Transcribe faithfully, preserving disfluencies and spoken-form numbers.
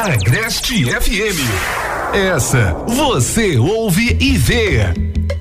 Agreste F M. Essa você ouve e vê.